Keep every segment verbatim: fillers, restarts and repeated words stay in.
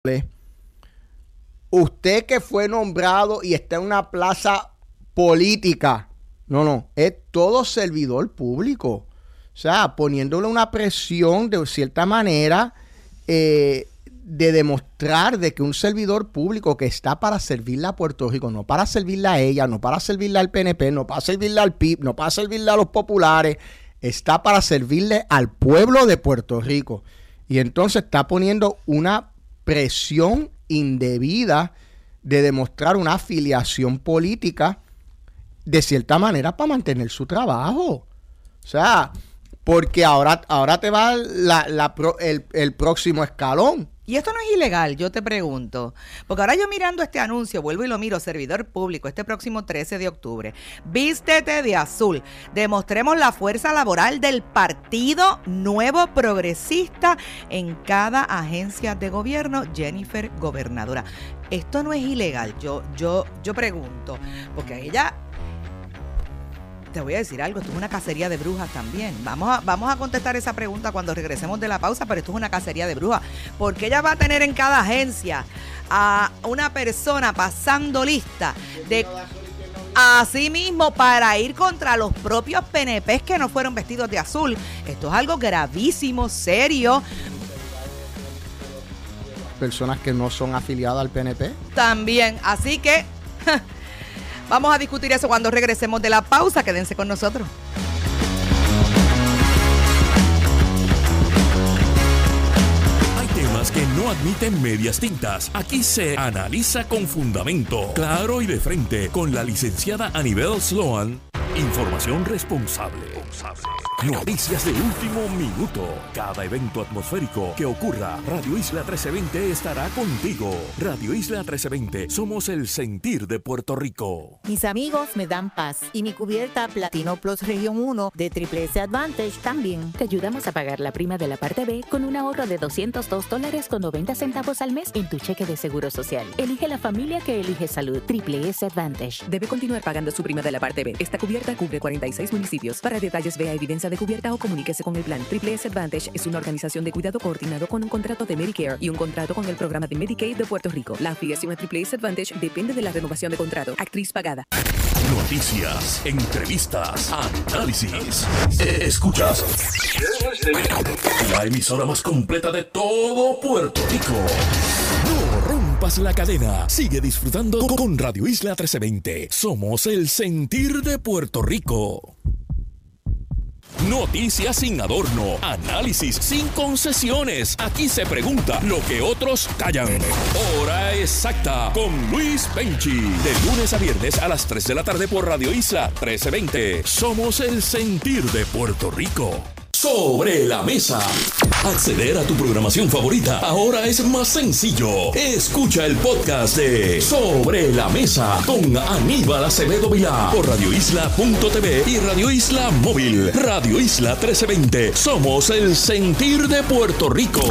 Usted que fue nombrado y está en una plaza política, no, no, es todo servidor público. O sea, poniéndole una presión de cierta manera eh, de demostrar de que un servidor público que está para servirle a Puerto Rico, no para servirle a ella, no para servirle al P N P, no para servirle al P I B, no para servirle a los populares, está para servirle al pueblo de Puerto Rico. Y entonces está poniendo una presión indebida de demostrar una afiliación política de cierta manera para mantener su trabajo. O sea, porque ahora, ahora te va la, la, el, el próximo escalón. Y esto no es ilegal, yo te pregunto, porque ahora yo mirando este anuncio, vuelvo y lo miro, servidor público, este próximo trece de octubre, vístete de azul, demostremos la fuerza laboral del Partido Nuevo Progresista en cada agencia de gobierno, Jennifer Gobernadora. Esto no es ilegal, yo, yo, yo pregunto, porque ella... Te voy a decir algo, esto es una cacería de brujas también. Vamos a, vamos a contestar esa pregunta cuando regresemos de la pausa, pero esto es una cacería de brujas. Porque ella va a tener en cada agencia a una persona pasando lista de así mismo para ir contra los propios P N Pes que no fueron vestidos de azul. Esto es algo gravísimo, serio. Personas que no son afiliadas al P N P. También, así que... Vamos a discutir eso cuando regresemos de la pausa. Quédense con nosotros. Hay temas que no admiten medias tintas. Aquí se analiza con fundamento, claro y de frente, con la licenciada Anibel Sloan. Información responsable. Noticias de último minuto. Cada evento atmosférico que ocurra, Radio Isla trece veinte estará contigo. Radio Isla trece veinte, somos el sentir de Puerto Rico. Mis amigos me dan paz y mi cubierta Platino Plus Región uno de Triple S Advantage también. Te ayudamos a pagar la prima de la parte B con un ahorro de doscientos dos dólares con noventa centavos al mes en tu cheque de seguro social. Elige la familia que elige salud. Triple S Advantage. Debe continuar pagando su prima de la parte B. Esta cubierta cubre cuarenta y seis municipios. Para detalles, vea evidencia de cubierta o comuníquese con el plan. Triple S Advantage es una organización de cuidado coordinado con un contrato de Medicare y un contrato con el programa de Medicaid de Puerto Rico. La afiliación a Triple S Advantage depende de la renovación de contrato. Actriz pagada. Noticias, entrevistas, análisis. Escuchas la emisora más completa de todo Puerto Rico. No rompas la cadena. Sigue disfrutando con Radio Isla trece veinte. Somos el sentir de Puerto Rico. Noticias sin adorno, análisis sin concesiones. Aquí se pregunta lo que otros callan. Hora exacta con Luis Penchi. De lunes a viernes a las tres de la tarde por Radio Isla trece veinte. Somos el sentir de Puerto Rico. Sobre la mesa. Acceder a tu programación favorita ahora es más sencillo. Escucha el podcast de Sobre la Mesa con Aníbal Acevedo Vilá por radio isla punto t v y Radio Isla Móvil. Radio Isla trece veinte. Somos el sentir de Puerto Rico.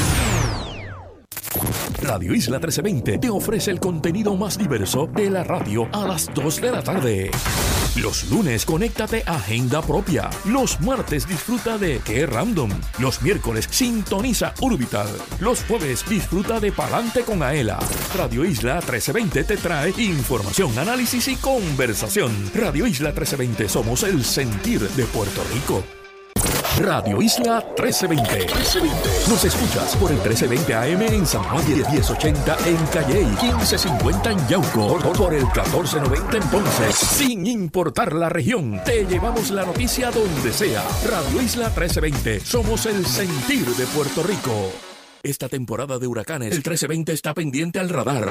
Radio Isla trece veinte te ofrece el contenido más diverso de la radio a las dos de la tarde. Los lunes, conéctate a Agenda Propia. Los martes, disfruta de Qué Random. Los miércoles, sintoniza Urbital. Los jueves, disfruta de Palante con Aela. Radio Isla trece veinte te trae información, análisis y conversación. Radio Isla trece veinte, somos el sentir de Puerto Rico. Radio Isla trece veinte. Nos escuchas por el trece veinte A M en San Juan, diez ochenta en Calley, quince cincuenta en Yauco, por el catorce noventa en Ponce. Sin importar la región, te llevamos la noticia donde sea. Radio Isla trece veinte, somos el sentir de Puerto Rico. Esta temporada de huracanes, el trece veinte está pendiente al radar.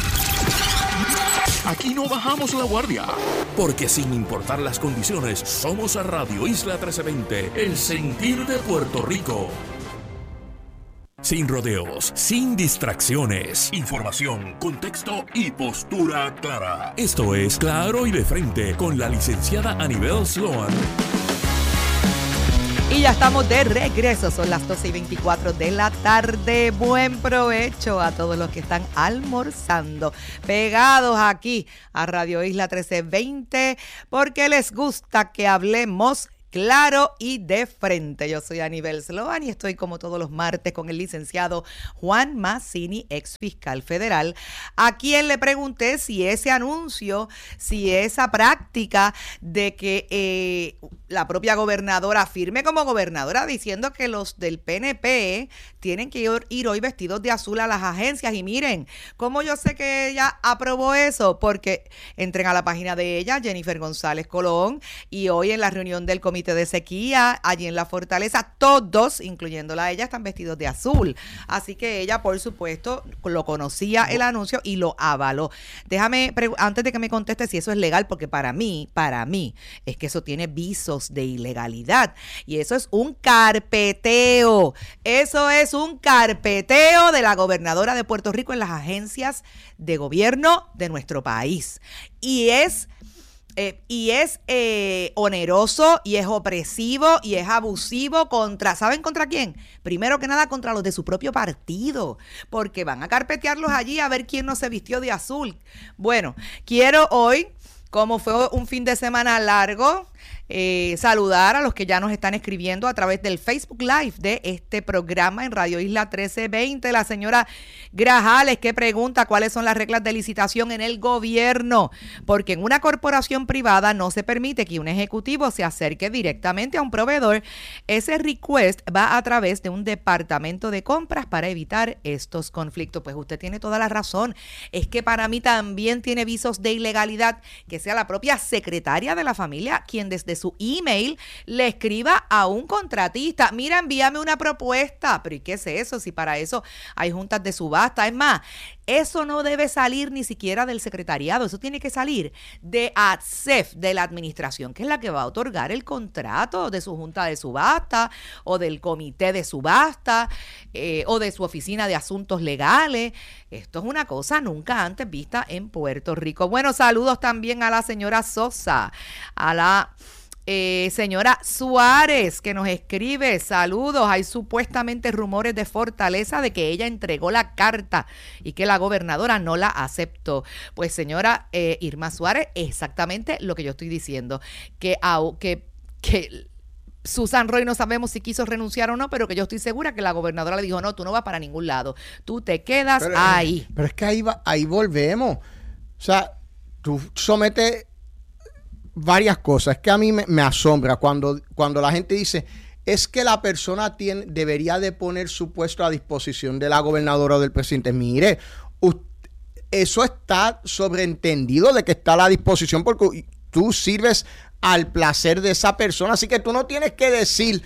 Aquí no bajamos la guardia, porque sin importar las condiciones, somos a Radio Isla trece veinte, el sentir de Puerto Rico. Sin rodeos, sin distracciones, información, contexto y postura clara. Esto es Claro y de Frente con la licenciada Anibel Sloan. Y ya estamos de regreso, son las doce y veinticuatro de la tarde. Buen provecho a todos los que están almorzando, pegados aquí a Radio Isla trece veinte, porque les gusta que hablemos claro y de frente. Yo soy Anibel Sloan y estoy como todos los martes con el licenciado Juan Mazzini, ex fiscal federal, a quien le pregunté si ese anuncio, si esa práctica de que eh, la propia gobernadora firme como gobernadora diciendo que los del P N P tienen que ir, ir hoy vestidos de azul a las agencias. Y miren, ¿cómo yo sé que ella aprobó eso? Porque entren a la página de ella, Jennifer González Colón, y hoy en la reunión del comité de sequía, allí en la Fortaleza, todos, incluyéndola a ella, están vestidos de azul. Así que ella, por supuesto, lo conocía el anuncio y lo avaló. Déjame, antes de que me conteste si eso es legal, porque para mí, para mí, es que eso tiene visos de ilegalidad. Y eso es un carpeteo. Eso es un carpeteo de la gobernadora de Puerto Rico en las agencias de gobierno de nuestro país. Y es... Eh, y es eh, oneroso y es opresivo y es abusivo contra, ¿saben contra quién? Primero que nada contra los de su propio partido, porque van a carpetearlos allí a ver quién no se vistió de azul. Bueno, quiero hoy, como fue un fin de semana largo, Eh, saludar a los que ya nos están escribiendo a través del Facebook Live de este programa en Radio Isla trece veinte. La señora Grajales, que pregunta cuáles son las reglas de licitación en el gobierno, porque en una corporación privada no se permite que un ejecutivo se acerque directamente a un proveedor. Ese request va a través de un departamento de compras para evitar estos conflictos. Pues usted tiene toda la razón. Es que para mí también tiene visos de ilegalidad que sea la propia secretaria de la familia quien desde su email le escriba a un contratista: mira, envíame una propuesta. Pero ¿y qué es eso? Si para eso hay juntas de subasta. Es más, eso no debe salir ni siquiera del secretariado, eso tiene que salir de A D S E F, de la administración, que es la que va a otorgar el contrato, de su junta de subasta o del comité de subasta eh, o de su oficina de asuntos legales. Esto es una cosa nunca antes vista en Puerto Rico. Bueno, saludos también a la señora Sosa, a la Eh, señora Suárez, que nos escribe: saludos, hay supuestamente rumores de Fortaleza de que ella entregó la carta y que la gobernadora no la aceptó. Pues señora eh, Irma Suárez, exactamente lo que yo estoy diciendo, que, que, que Susan Roy no sabemos si quiso renunciar o no, pero que yo estoy segura que la gobernadora le dijo: no, tú no vas para ningún lado, tú te quedas pero, ahí. Pero es que ahí, va, ahí volvemos. O sea, tú sometes varias cosas. Es que a mí me, me asombra cuando, cuando la gente dice: es que la persona tiene, debería de poner su puesto a disposición de la gobernadora o del presidente. Mire, usted, eso está sobreentendido de que está a la disposición porque tú sirves al placer de esa persona. Así que tú no tienes que decir,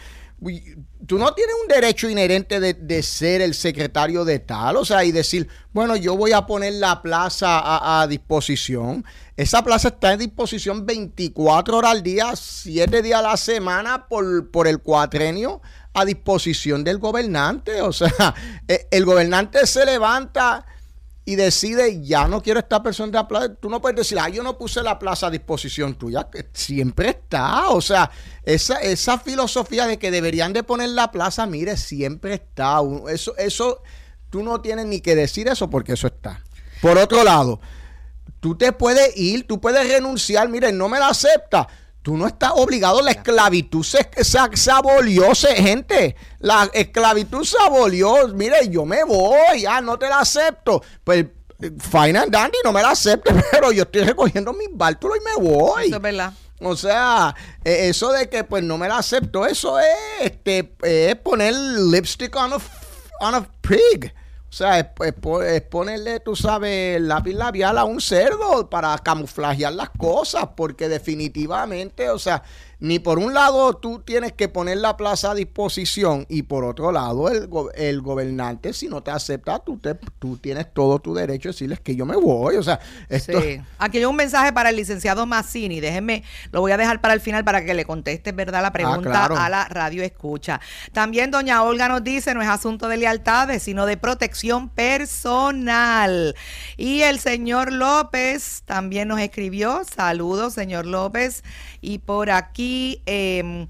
tú no tienes un derecho inherente de, de ser el secretario de tal, o sea, y decir, bueno, yo voy a poner la plaza a, a disposición. Esa plaza está a disposición veinticuatro horas al día, siete días a la semana por, por el cuatrenio, a disposición del gobernante. O sea, el gobernante se levanta y decide: ya no quiero esta persona de la plaza. Tú no puedes decir: ah, yo no puse la plaza a disposición tuya, que siempre está. O sea, esa, esa filosofía de que deberían de poner la plaza, mire, siempre está. Eso, eso, tú no tienes ni que decir eso porque eso está. Por otro lado, tú te puedes ir, tú puedes renunciar. Mire, no me la acepta. Tú no estás obligado. La esclavitud se, se, se abolió, se, gente. La esclavitud se abolió. Mire, yo me voy, ya no te la acepto. Pues, fine and dandy, no me la acepte, pero yo estoy recogiendo mis bártulos y me voy. Eso es verdad. O sea, eh, eso de que pues no me la acepto, eso es, este, es poner lipstick on a, on a pig. O sea, es, es, es ponerle, tú sabes, lápiz labial a un cerdo para camuflajear las cosas, porque definitivamente, o sea, ni por un lado tú tienes que poner la plaza a disposición y por otro lado el, el gobernante, si no te acepta, tú, te, tú tienes todo tu derecho a decirles que yo me voy. O sea, esto... Sí. Aquí hay un mensaje para el licenciado Mazzini. Déjenme, lo voy a dejar para el final para que le conteste, ¿verdad?, la pregunta ah, claro. a la radio escucha. También doña Olga nos dice: no es asunto de lealtades, sino de protección personal. Y el señor López también nos escribió: saludos, señor López. Y por aquí Eh,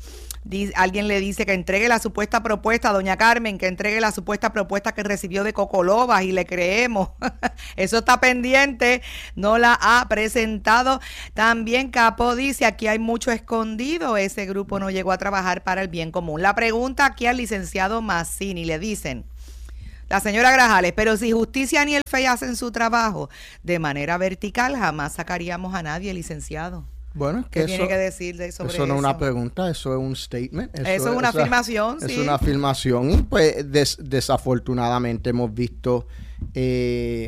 Dice, alguien le dice que entregue la supuesta propuesta a doña Carmen, que entregue la supuesta propuesta que recibió de Cocolobas y le creemos. Eso está pendiente, no la ha presentado. También Capo dice, aquí hay mucho escondido, ese grupo no llegó a trabajar para el bien común. La pregunta aquí al licenciado Mazzini, le dicen, la señora Grajales, pero si Justicia ni el F E I hacen su trabajo de manera vertical, jamás sacaríamos a nadie, licenciado. Bueno, es que ¿Qué eso, tiene que decir de sobre eso no es eso? una pregunta, eso es un statement. Eso, eso es una eso afirmación, es, sí. Es una afirmación y pues des, desafortunadamente hemos visto eh,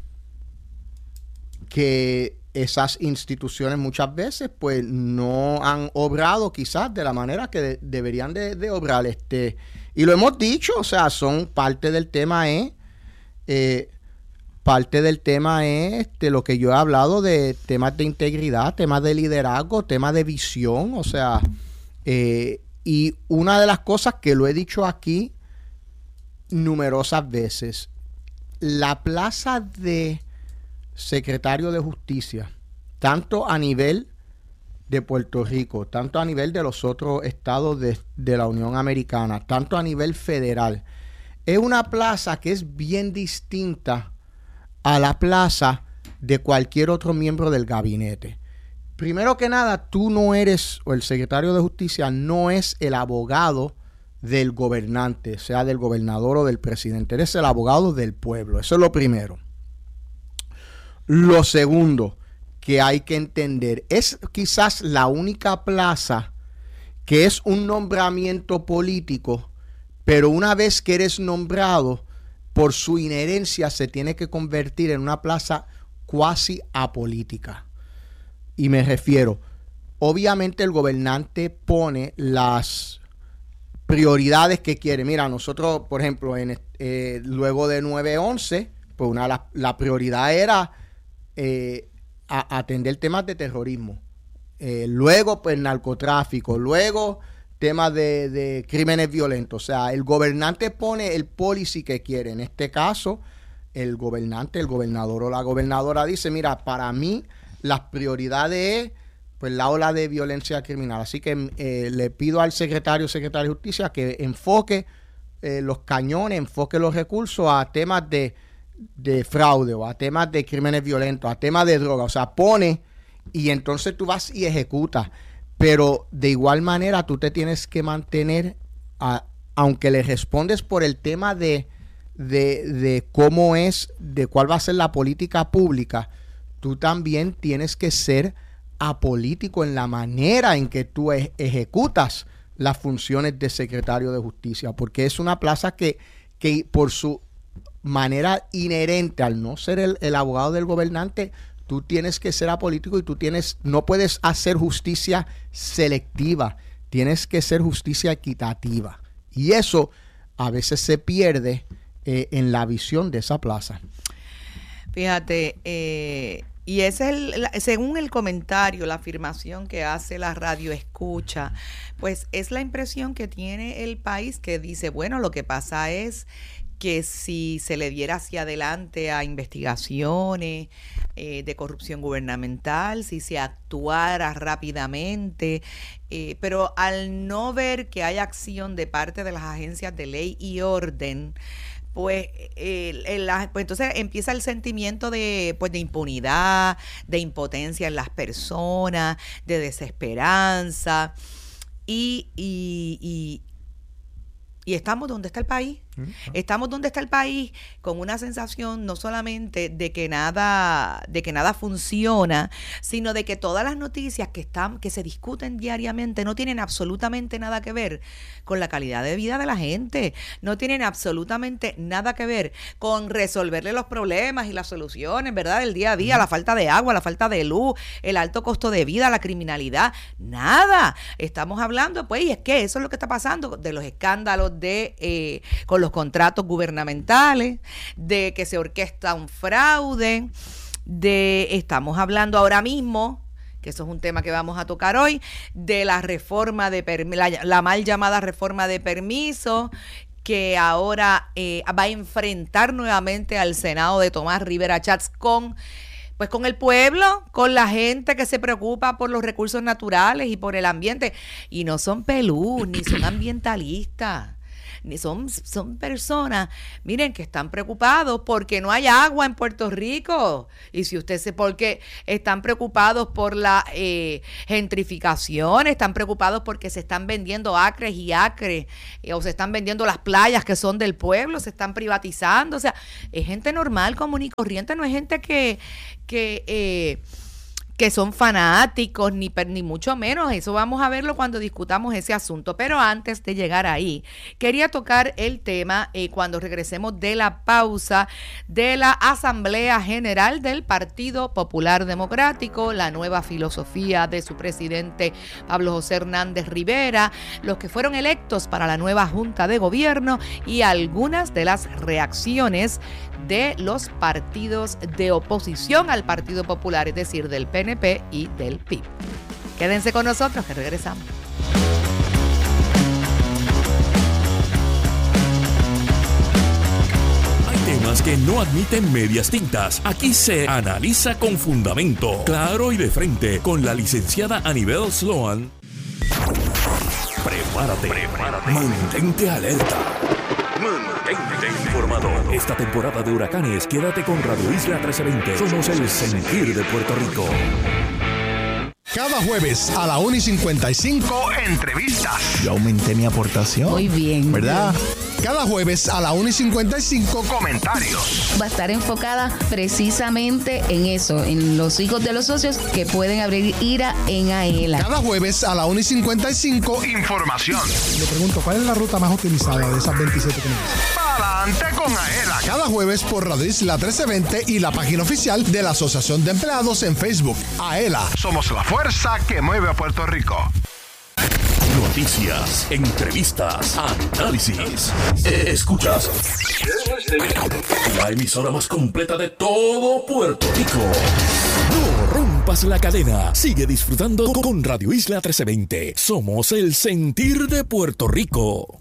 que esas instituciones muchas veces pues no han obrado quizás de la manera que de, deberían de, de obrar. Este, y lo hemos dicho, o sea, son parte del tema es... Eh, Parte del tema es este, lo que yo he hablado de temas de integridad, temas de liderazgo, temas de visión, o sea, eh, y una de las cosas que lo he dicho aquí numerosas veces, la plaza de secretario de Justicia, tanto a nivel de Puerto Rico, tanto a nivel de los otros estados de, de la Unión Americana, tanto a nivel federal, es una plaza que es bien distinta a la plaza de cualquier otro miembro del gabinete. Primero que nada, tú no eres, o el secretario de Justicia no es el abogado del gobernante, sea del gobernador o del presidente, eres el abogado del pueblo. Eso es lo primero. Lo segundo que hay que entender, es quizás la única plaza que es un nombramiento político, pero una vez que eres nombrado, por su inherencia se tiene que convertir en una plaza cuasi apolítica. Y me refiero, obviamente el gobernante pone las prioridades que quiere. Mira, nosotros, por ejemplo, en, eh, luego de nueve once, pues una la, la prioridad era eh, a, atender temas de terrorismo. Eh, luego, pues narcotráfico. Luego, temas de, de crímenes violentos. O sea, el gobernante pone el policy que quiere. En este caso, el gobernante, el gobernador o la gobernadora dice, mira, para mí las prioridades es pues la ola de violencia criminal. Así que eh, le pido al secretario, secretario de Justicia que enfoque eh, los cañones, enfoque los recursos a temas de, de fraude o a temas de crímenes violentos, a temas de droga. O sea, pone y entonces tú vas y ejecutas. Pero de igual manera tú te tienes que mantener, a, aunque le respondes por el tema de, de, de cómo es, de cuál va a ser la política pública, tú también tienes que ser apolítico en la manera en que tú e- ejecutas las funciones de secretario de Justicia, porque es una plaza que, que por su manera inherente, al no ser el, el abogado del gobernante, tú tienes que ser apolítico y tú tienes, no puedes hacer justicia selectiva, tienes que ser justicia equitativa. Y eso a veces se pierde eh, en la visión de esa plaza. Fíjate, eh, y ese es el, la, según el comentario, la afirmación que hace la radio escucha, pues es la impresión que tiene el país, que dice, bueno, lo que pasa es que si se le diera hacia adelante a investigaciones eh, de corrupción gubernamental, si se actuara rápidamente, eh, pero al no ver que hay acción de parte de las agencias de ley y orden, pues, eh, el, la, pues entonces empieza el sentimiento de, pues, de impunidad, de impotencia en las personas, de desesperanza, y, y, y, y estamos donde está el país. Estamos donde está el país con una sensación no solamente de que nada, de que nada funciona, sino de que todas las noticias que están, que se discuten diariamente no tienen absolutamente nada que ver con la calidad de vida de la gente, no tienen absolutamente nada que ver con resolverle los problemas y las soluciones, ¿verdad? Del día a día, la falta de agua, la falta de luz, el alto costo de vida, la criminalidad, nada. Estamos hablando, pues, y es que eso es lo que está pasando, de los escándalos de eh, con los los contratos gubernamentales, de que se orquesta un fraude, de estamos hablando ahora mismo, que eso es un tema que vamos a tocar hoy, de la reforma de la, la mal llamada reforma de permiso, que ahora eh, va a enfrentar nuevamente al Senado de Tomás Rivera Chats con pues con el pueblo, con la gente que se preocupa por los recursos naturales y por el ambiente. Y no son pelú, ni son ambientalistas. Ni son, son personas, miren, que están preocupados porque no hay agua en Puerto Rico. Y si usted se, porque están preocupados por la eh, gentrificación, están preocupados porque se están vendiendo acres y acres, eh, o se están vendiendo las playas que son del pueblo, se están privatizando. O sea, es gente normal, común y corriente, no es gente que, que eh, que son fanáticos, ni, ni mucho menos. Eso vamos a verlo cuando discutamos ese asunto. Pero antes de llegar ahí, quería tocar el tema, eh, cuando regresemos de la pausa, de la Asamblea General del Partido Popular Democrático, la nueva filosofía de su presidente Pablo José Hernández Rivera, los que fueron electos para la nueva Junta de Gobierno y algunas de las reacciones de los partidos de oposición al Partido Popular, es decir, del P N P y del P I B. Quédense con nosotros que regresamos. Hay temas que no admiten medias tintas. Aquí se analiza con fundamento, claro y de frente, con la licenciada Anibel Sloan. Prepárate, prepárate, mantente alerta. Mantente informado. Esta temporada de huracanes, quédate con Radio Isla trece veinte. Somos el sentir de Puerto Rico. Cada jueves a la una y cincuenta y cinco, entrevistas. Yo aumenté mi aportación. Muy bien. ¿Verdad? Cada jueves a la una y cincuenta y cinco, comentarios. Va a estar enfocada precisamente en eso, en los hijos de los socios que pueden abrir IRA en AELA. Cada jueves a la una y cincuenta y cinco, información. Le pregunto, ¿cuál es la ruta más utilizada de esas veintisiete que me dicen? Adelante con AELA. Cada jueves por Radio Isla trece veinte y la página oficial de la Asociación de Empleados en Facebook. AELA, somos la fuerza que mueve a Puerto Rico. Noticias, entrevistas, análisis. Escuchas la emisora más completa de todo Puerto Rico. No rompas la cadena. Sigue disfrutando con Radio Isla trece veinte. Somos el sentir de Puerto Rico.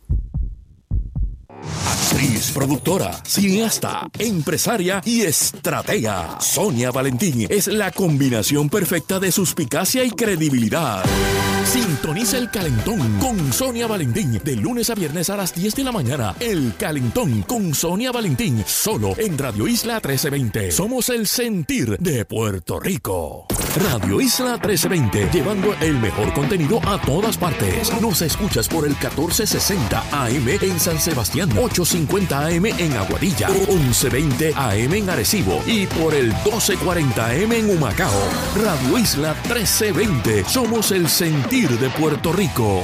Actriz, productora, cineasta, empresaria y estratega. Sonia Valentín es la combinación perfecta de suspicacia y credibilidad. Sintoniza El Calentón con Sonia Valentín de lunes a viernes a las diez de la mañana. El Calentón con Sonia Valentín, solo en Radio Isla trece veinte. Somos el sentir de Puerto Rico. Radio Isla trece veinte, llevando el mejor contenido a todas partes. Nos escuchas por el catorce sesenta A M en San Sebastián, ochocientos cincuenta A M en Aguadilla, once veinte A M en Arecibo y por el doce cuarenta A M en Humacao. Radio Isla trece veinte, somos el sentir de Puerto Rico.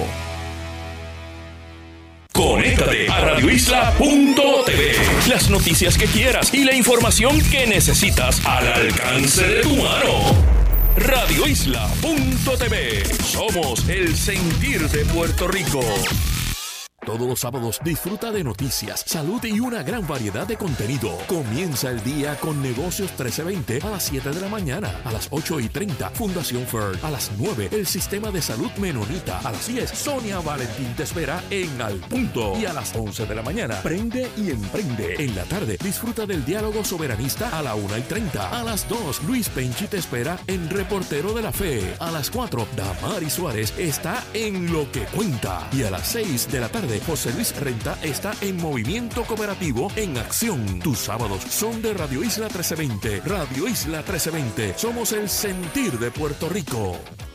Conéctate a radio isla punto t v. Las noticias que quieras y la información que necesitas al alcance de tu mano. radio isla punto t v. Somos el sentir de Puerto Rico. Todos los sábados disfruta de noticias, salud y una gran variedad de contenido. Comienza el día con Negocios trece veinte a las siete de la mañana. A las ocho y treinta, Fundación Ferd. A las nueve, el Sistema de Salud Menonita. A las diez, Sonia Valentín te espera en Al Punto. Y a las once de la mañana, Prende y Emprende. En la tarde, disfruta del diálogo soberanista a la una y treinta. A las dos, Luis Penchi te espera en Reportero de la Fe. A las cuatro, Damari Suárez está en Lo que Cuenta. Y a las seis de la tarde, José Luis Renta está en Movimiento Cooperativo en Acción. Tus sábados son de Radio Isla trece veinte. Radio Isla trece veinte. Somos el sentir de Puerto Rico.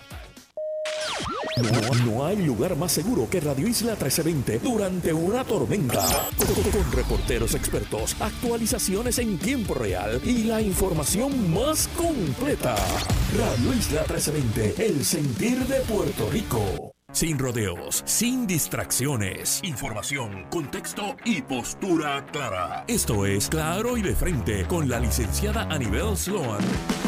No, no hay lugar más seguro que Radio Isla trece veinte durante una tormenta. Con, con reporteros expertos, actualizaciones en tiempo real y la información más completa. Radio Isla trece veinte, el sentir de Puerto Rico. Sin rodeos, sin distracciones. Información, contexto y postura clara. Esto es Claro y de Frente con la licenciada Anibel Sloan.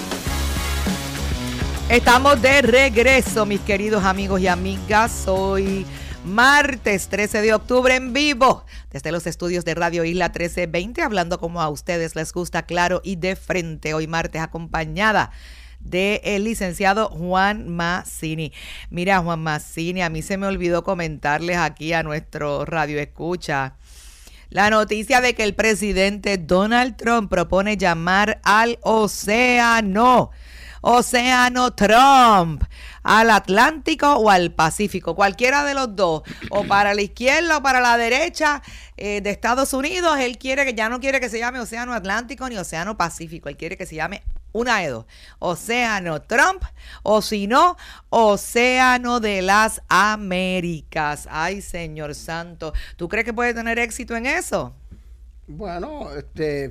Estamos de regreso, mis queridos amigos y amigas. Hoy martes trece de octubre en vivo desde los estudios de Radio Isla trece veinte, hablando como a ustedes les gusta, claro y de frente. Hoy martes acompañada del licenciado Juan Mazzini. Mira, Juan Mazzini, a mí se me olvidó comentarles aquí a nuestro radio escucha La noticia de que el presidente Donald Trump propone llamar al océano, océano Trump, al Atlántico o al Pacífico, cualquiera de los dos, o para la izquierda o para la derecha eh, de Estados Unidos. Él quiere que ya no quiere que se llame océano Atlántico ni océano Pacífico, él quiere que se llame una de dos, océano Trump, o si no, océano de las Américas. Ay, Señor Santo, ¿tú crees que puede tener éxito en eso? Bueno, este,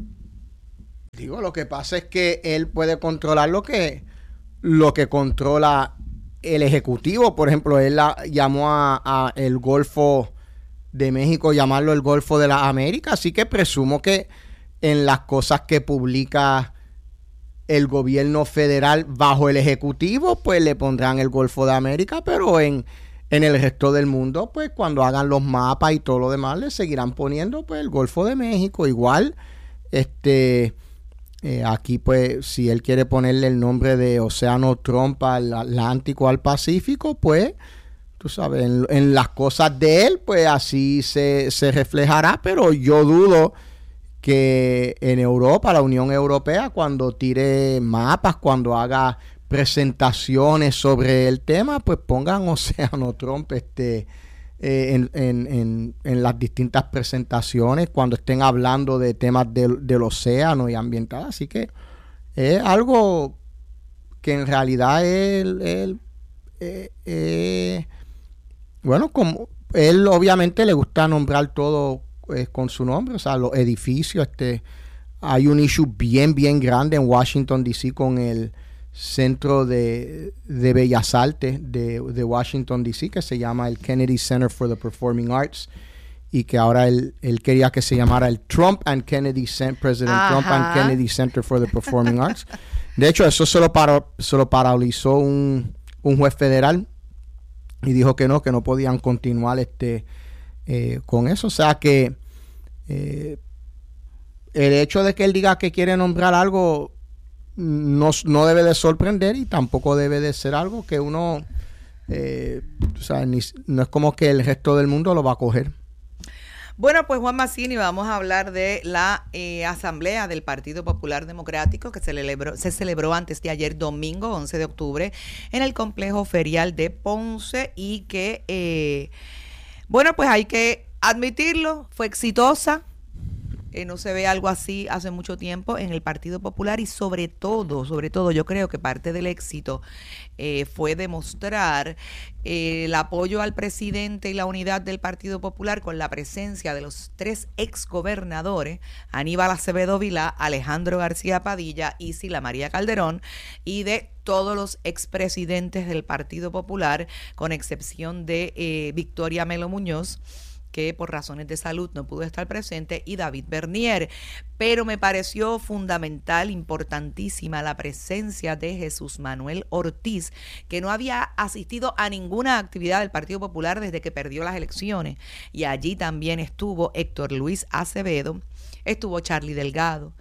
digo, lo que pasa es que él puede controlar lo que, lo que controla el Ejecutivo. Por ejemplo, él la, llamó a, a el Golfo de México, llamarlo el Golfo de las Américas, así que presumo que en las cosas que publica el gobierno federal bajo el Ejecutivo, pues le pondrán el Golfo de América, pero en, en el resto del mundo, pues cuando hagan los mapas y todo lo demás, le seguirán poniendo pues el Golfo de México. Igual, este, eh, aquí pues si él quiere ponerle el nombre de Océano Trump al Atlántico, al Pacífico, pues tú sabes, en, en las cosas de él, pues así se, se reflejará, pero yo dudo que en Europa, la Unión Europea, cuando tire mapas, cuando haga presentaciones sobre el tema, pues pongan Océano Trump este, eh, en, en, en, en las distintas presentaciones, cuando estén hablando de temas del, del océano y ambiental. Así que es algo que en realidad él, él eh, eh, bueno, como él obviamente le gusta nombrar todo con su nombre, o sea, los edificios. Este, hay un issue bien, bien grande en Washington, D C con el Centro de, de Bellas Artes de, de Washington, D C, que se llama el Kennedy Center for the Performing Arts, y que ahora él, él quería que se llamara el Trump and Kennedy Center, President Ajá. Trump and Kennedy Center for the Performing Arts. De hecho, eso se lo, para, se lo paralizó un, un juez federal y dijo que no, que no podían continuar este eh, con eso. O sea que Eh, el hecho de que él diga que quiere nombrar algo no, no debe de sorprender, y tampoco debe de ser algo que uno eh, o sea, ni, no es como que el resto del mundo lo va a coger. Bueno, pues Juan Mazzini, vamos a hablar de la eh, asamblea del Partido Popular Democrático que se celebró, se celebró antes de ayer, domingo once de octubre, en el complejo ferial de Ponce, y que eh, bueno, pues hay que admitirlo, fue exitosa. Eh, no se ve algo así hace mucho tiempo en el Partido Popular, y sobre todo, sobre todo yo creo que parte del éxito eh, fue demostrar eh, el apoyo al presidente y la unidad del Partido Popular con la presencia de los tres exgobernadores, Aníbal Acevedo Vilá, Alejandro García Padilla y Sila María Calderón, y de todos los expresidentes del Partido Popular, con excepción de eh, Victoria Melo Muñoz, que por razones de salud no pudo estar presente, y David Bernier. Pero me pareció fundamental, importantísima, la presencia de Jesús Manuel Ortiz, que no había asistido a ninguna actividad del Partido Popular desde que perdió las elecciones. Y allí también estuvo Héctor Luis Acevedo, estuvo Charlie Delgado,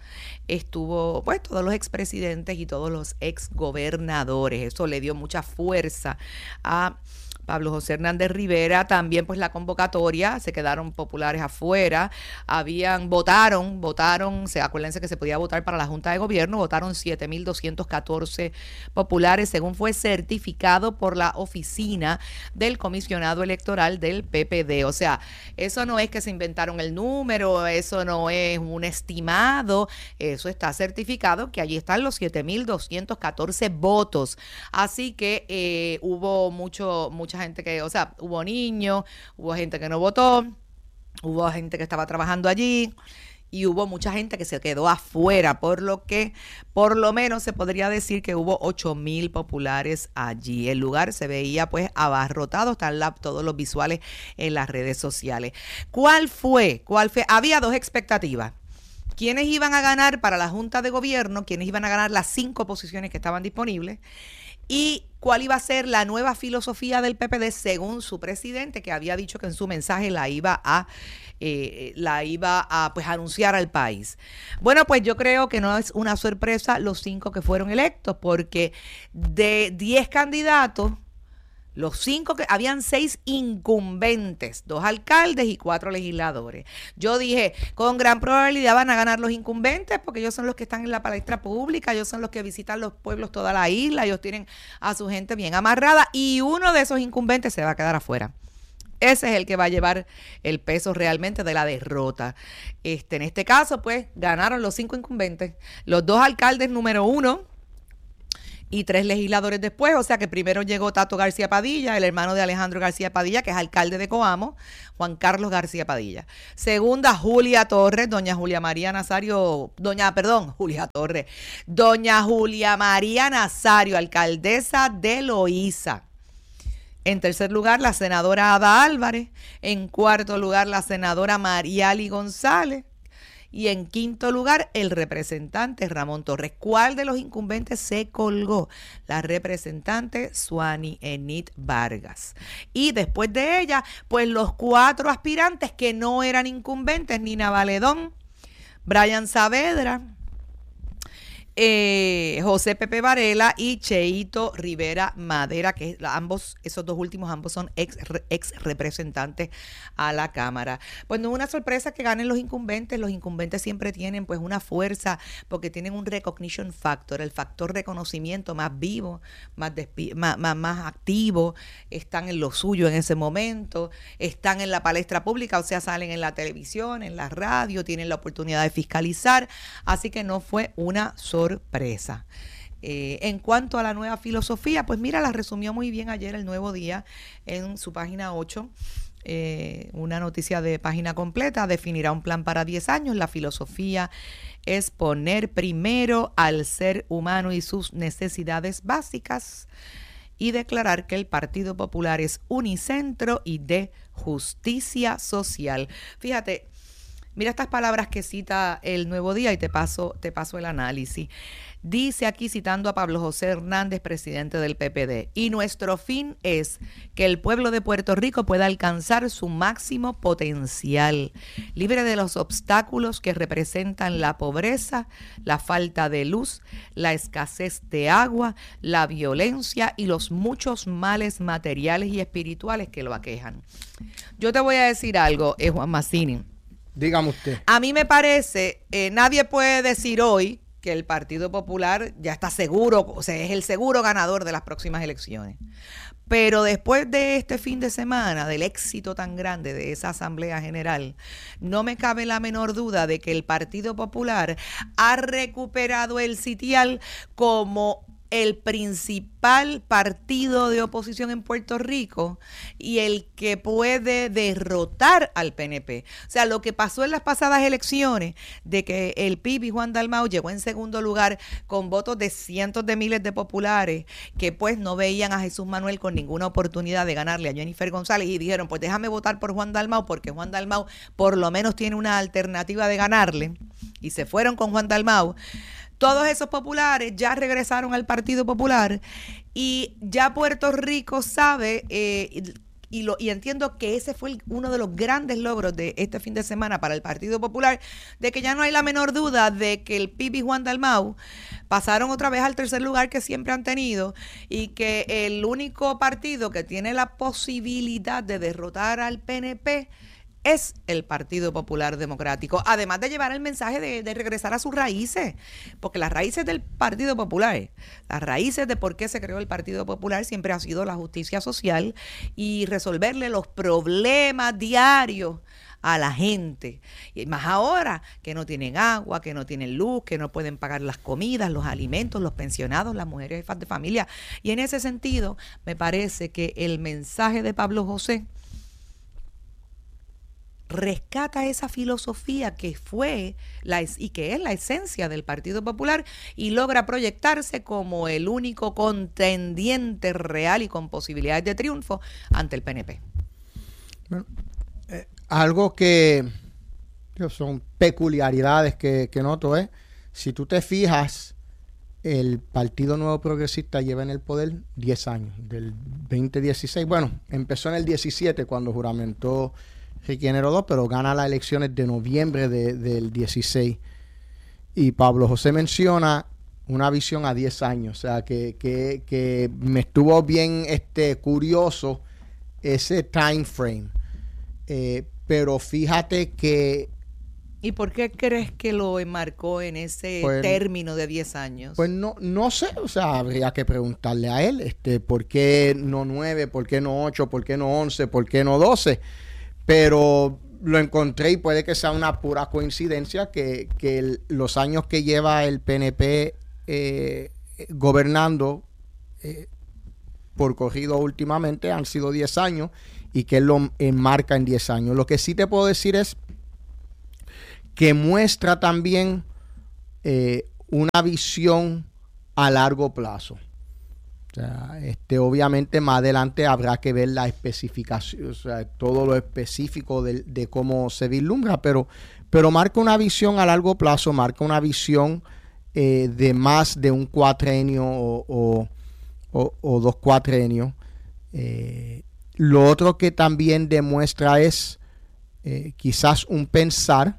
estuvo pues todos los expresidentes y todos los exgobernadores. Eso le dio mucha fuerza a Pablo José Hernández Rivera. También pues la convocatoria, se quedaron populares afuera, habían, votaron, votaron, se acuérdense que se podía votar para la Junta de Gobierno, votaron siete mil doscientos catorce populares, según fue certificado por la oficina del comisionado electoral del P P D. O sea, eso no es que se inventaron el número, eso no es un estimado, eso está certificado, que allí están los siete mil doscientos catorce votos. Así que eh, hubo mucho, mucha gente que, o sea, hubo niños, hubo gente que no votó, hubo gente que estaba trabajando allí, y hubo mucha gente que se quedó afuera, por lo que por lo menos se podría decir que hubo ocho mil populares allí. El lugar se veía pues abarrotado, están la, todos los visuales en las redes sociales. ¿Cuál fue? ¿Cuál fue? Había dos expectativas. ¿Quiénes iban a ganar para la Junta de Gobierno? ¿Quiénes iban a ganar las cinco posiciones que estaban disponibles? Y cuál iba a ser la nueva filosofía del P P D según su presidente, que había dicho que en su mensaje la iba a eh, la iba a pues anunciar al país. Bueno, pues yo creo que no es una sorpresa los cinco que fueron electos, porque de diez candidatos, Los cinco que habían seis incumbentes, dos alcaldes y cuatro legisladores. Yo dije, con gran probabilidad van a ganar los incumbentes porque ellos son los que están en la palestra pública, ellos son los que visitan los pueblos toda la isla, ellos tienen a su gente bien amarrada y uno de esos incumbentes se va a quedar afuera. Ese es el que va a llevar el peso realmente de la derrota. Este, en este caso, pues, ganaron los cinco incumbentes, los dos alcaldes número uno, y tres legisladores después, o sea que primero llegó Tato García Padilla, el hermano de Alejandro García Padilla, que es alcalde de Coamo, Juan Carlos García Padilla. Segunda, Julia Torres, doña Julia María Nazario, doña, perdón, Julia Torres, doña Julia María Nazario, alcaldesa de Loíza. En tercer lugar, la senadora Ada Álvarez. En cuarto lugar, la senadora Mariali González. Y en quinto lugar, el representante Ramón Torres. ¿Cuál de los incumbentes se colgó? La representante Suani Enid Vargas. Y después de ella, pues los cuatro aspirantes que no eran incumbentes, Nina Valedón, Brian Saavedra, Eh, José Pepe Varela y Cheito Rivera Madera, que ambos, esos dos últimos, ambos son ex, ex representantes a la Cámara. Pues no es una sorpresa que ganen los incumbentes. Los incumbentes siempre tienen pues una fuerza porque tienen un recognition factor, el factor reconocimiento más vivo, más, despi- más, más, más activo, están en lo suyo en ese momento, están en la palestra pública, o sea, salen en la televisión, en la radio, tienen la oportunidad de fiscalizar, así que no fue una sorpresa. sorpresa. Eh, en cuanto a la nueva filosofía, pues mira, la resumió muy bien ayer el Nuevo Día en su página ocho. Eh, una noticia de página completa, definirá un plan para diez años. La filosofía es poner primero al ser humano y sus necesidades básicas y declarar que el Partido Popular es unicentro y de justicia social. Fíjate, mira estas palabras que cita el Nuevo Día y te paso, te paso el análisis. Dice aquí, citando a Pablo José Hernández, presidente del P P D, y nuestro fin es que el pueblo de Puerto Rico pueda alcanzar su máximo potencial, libre de los obstáculos que representan la pobreza, la falta de luz, la escasez de agua, la violencia y los muchos males materiales y espirituales que lo aquejan. Yo te voy a decir algo, eh, Juan Mazzini. Dígame usted. A mí me parece, eh, nadie puede decir hoy que el Partido Popular ya está seguro, o sea, es el seguro ganador de las próximas elecciones. Pero después de este fin de semana, del éxito tan grande de esa Asamblea General, no me cabe la menor duda de que el Partido Popular ha recuperado el sitial como el principal partido de oposición en Puerto Rico y el que puede derrotar al P N P. O sea, lo que pasó en las pasadas elecciones, de que el P I B y Juan Dalmau llegó en segundo lugar con votos de cientos de miles de populares que pues no veían a Jesús Manuel con ninguna oportunidad de ganarle a Jennifer González y dijeron, pues déjame votar por Juan Dalmau porque Juan Dalmau por lo menos tiene una alternativa de ganarle, y se fueron con Juan Dalmau. Todos esos populares ya regresaron al Partido Popular y ya Puerto Rico sabe, eh, y, y, lo, y entiendo que ese fue el, uno de los grandes logros de este fin de semana para el Partido Popular, de que ya no hay la menor duda de que el P I B y Juan Dalmau pasaron otra vez al tercer lugar que siempre han tenido y que el único partido que tiene la posibilidad de derrotar al P N P es el Partido Popular Democrático, además de llevar el mensaje de, de regresar a sus raíces, porque las raíces del Partido Popular, las raíces de por qué se creó el Partido Popular siempre ha sido la justicia social y resolverle los problemas diarios a la gente, y más ahora que no tienen agua, que no tienen luz, que no pueden pagar las comidas, los alimentos, los pensionados, las mujeres jefas de familia. Y en ese sentido me parece que el mensaje de Pablo José rescata esa filosofía que fue la, y que es la esencia del Partido Popular y logra proyectarse como el único contendiente real y con posibilidades de triunfo ante el P N P. Bueno, eh, algo que, que son peculiaridades que, que noto es, si tú te fijas, el Partido Nuevo Progresista lleva en el poder diez años, del veinte dieciséis, bueno, empezó en el diecisiete cuando juramentó Ricky Generodo, pero gana las elecciones de noviembre de, del dieciséis. Y Pablo José menciona una visión a diez años. O sea, que, que, que me estuvo bien este, curioso ese time frame. Eh, pero fíjate que... ¿Y por qué crees que lo enmarcó en ese pues, término de diez años? Pues no, no sé, o sea, habría que preguntarle a él, este, ¿por qué no nueve, por qué no ocho, por qué no once, por qué no doce? Pero lo encontré y puede que sea una pura coincidencia que, que el, los años que lleva el P N P eh, gobernando eh, por corrido últimamente han sido diez años y que él lo enmarca en diez años. Lo que sí te puedo decir es que muestra también eh, una visión a largo plazo. O sea, este, obviamente más adelante habrá que ver la especificación, o sea, todo lo específico de, de cómo se vislumbra, pero, pero marca una visión a largo plazo, marca una visión eh, de más de un cuatrenio o, o, o, o dos cuatrenios. Eh, lo otro que también demuestra es eh, quizás un pensar,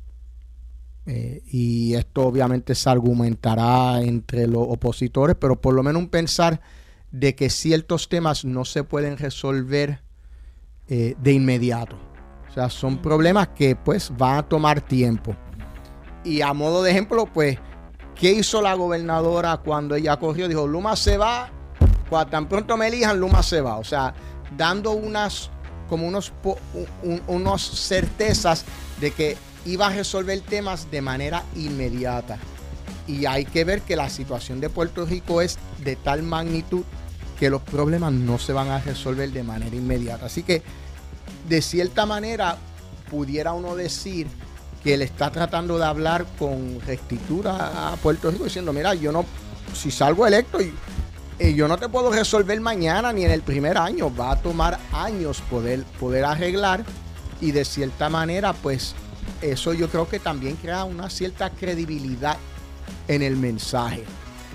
Eh, y esto obviamente se argumentará entre los opositores, pero por lo menos un pensar de que ciertos temas no se pueden resolver eh, de inmediato. O sea, son problemas que pues van a tomar tiempo. Y a modo de ejemplo, pues, ¿qué hizo la gobernadora cuando ella corrió? Dijo, Luma se va, cuando tan pronto me elijan, Luma se va. O sea, dando unas, como unos, un, unos certezas de que iba a resolver temas de manera inmediata. Y hay que ver que la situación de Puerto Rico es de tal magnitud que los problemas no se van a resolver de manera inmediata. Así que, de cierta manera, pudiera uno decir que él está tratando de hablar con rectitud a Puerto Rico, diciendo, mira, yo no, si salgo electo, y, y yo no te puedo resolver mañana ni en el primer año. Va a tomar años poder, poder arreglar, y de cierta manera, pues, eso yo creo que también crea una cierta credibilidad en el mensaje.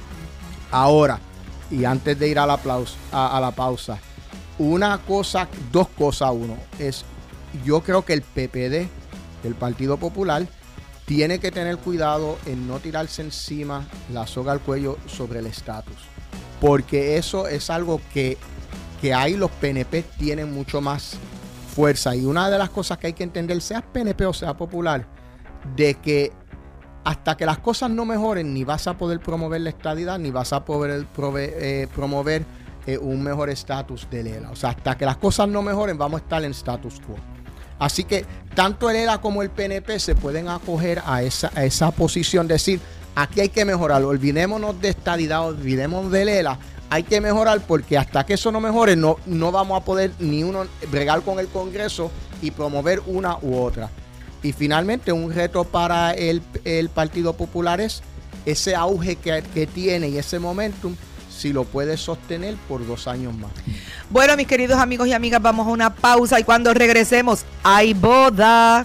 Ahora, y antes de ir a la, pausa, a, a la pausa, una cosa, dos cosas, uno, es, yo creo que el P P D, el Partido Popular, tiene que tener cuidado en no tirarse encima la soga al cuello sobre el estatus. Porque eso es algo que, que ahí los P N P tienen mucho más fuerza. Y una de las cosas que hay que entender, sea P N P o sea Popular, de que hasta que las cosas no mejoren, ni vas a poder promover la estadidad, ni vas a poder prove- eh, promover eh, un mejor estatus del E L A. O sea, hasta que las cosas no mejoren, vamos a estar en status quo. Así que tanto el E L A como el P N P se pueden acoger a esa, a esa posición, decir, aquí hay que mejorar, olvidémonos de estadidad, olvidémonos del E L A, hay que mejorar, porque hasta que eso no mejore, no, no vamos a poder ni uno bregar con el Congreso y promover una u otra. Y finalmente, un reto para el, el Partido Popular es ese auge que, que tiene y ese momentum, si lo puede sostener por dos años más. Bueno, mis queridos amigos y amigas, vamos a una pausa y cuando regresemos, ¡hay boda!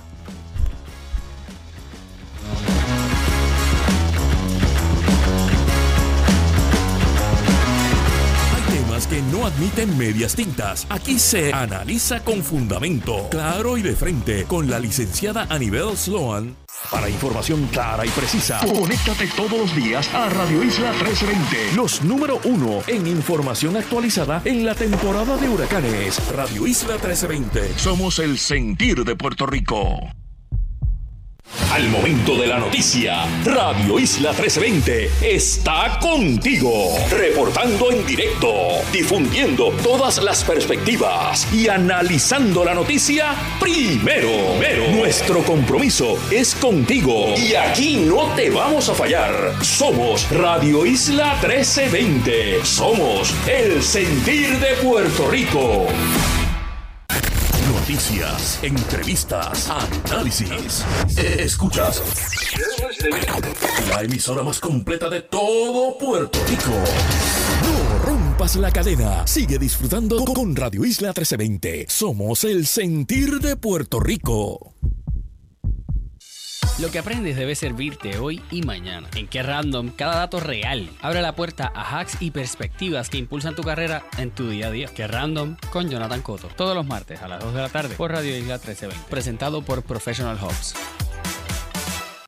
Que no admiten medias tintas. Aquí se analiza con fundamento, claro y de frente, con la licenciada Anibel Sloan. Para información clara y precisa, conéctate todos los días a Radio Isla trece veinte, los número uno en información actualizada en la temporada de huracanes. Radio Isla trece veinte, somos el sentir de Puerto Rico. Al momento de la noticia, Radio Isla trece veinte está contigo, reportando en directo, difundiendo todas las perspectivas y analizando la noticia primero. primero. Nuestro compromiso es contigo y aquí no te vamos a fallar. Somos Radio Isla trece veinte, somos el sentir de Puerto Rico. Noticias, entrevistas, análisis. Escuchas la emisora más completa de todo Puerto Rico. No rompas la cadena. Sigue disfrutando con Radio Isla trece veinte. Somos el sentir de Puerto Rico. Lo que aprendes debe servirte hoy y mañana. En Qué Random, cada dato real abre la puerta a hacks y perspectivas que impulsan tu carrera en tu día a día. Qué Random con Jonathan Cotto. Todos los martes a las dos de la tarde por Radio Isla trece veinte. Presentado por Professional Hubs.